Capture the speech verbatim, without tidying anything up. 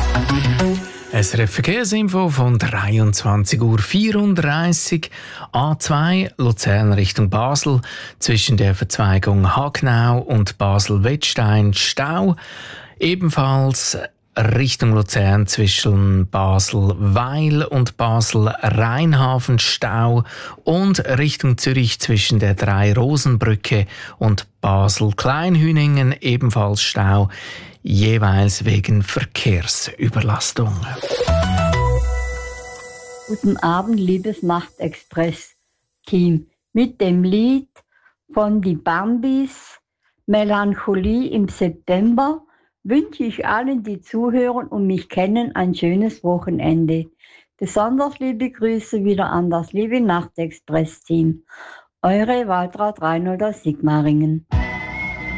S R F Verkehrsinfo von dreiundzwanzig Uhr vierunddreißig. A zwei Luzern Richtung Basel. Zwischen der Verzweigung Hagenau und Basel-Wettstein Stau. Ebenfalls Richtung Luzern zwischen Basel-Weil und Basel-Rheinhafen Stau. Und Richtung Zürich zwischen der Drei-Rosen-Brücke und Basel-Kleinhüningen ebenfalls Stau. Jeweils wegen Verkehrsüberlastung. Guten Abend, liebes Nachtexpress-Team. Mit dem Lied von die Bambis Melancholie im September wünsche ich allen, die zuhören und mich kennen, ein schönes Wochenende. Besonders liebe Grüße wieder an das liebe Nachtexpress-Team. Eure Waltraud Reinhold aus Sigmaringen.